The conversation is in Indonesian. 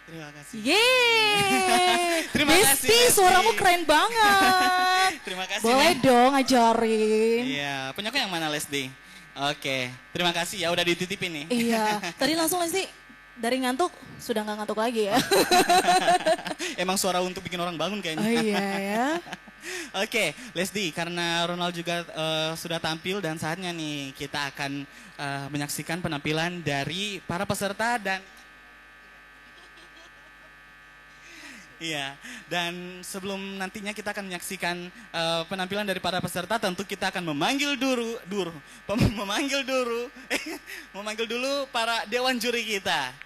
Terima kasih. Yeay. Terima kasih, Besti, Leslie. suaramu keren banget. Terima kasih. Boleh Nih. dong ajarin. Iya, punya yang mana Leslie? Oke, terima kasih ya udah dititipin nih. Iya, tadi langsung Leslie dari ngantuk sudah nggak ngantuk lagi ya. Emang suara untuk bikin orang bangun kayaknya. Oh iya ya. Oke, Leslie, karena Ronald juga sudah tampil dan saatnya nih kita akan menyaksikan penampilan dari para peserta dan iya, dan sebelum nantinya kita akan menyaksikan penampilan dari para peserta, tentu kita akan memanggil memanggil dulu para dewan juri kita.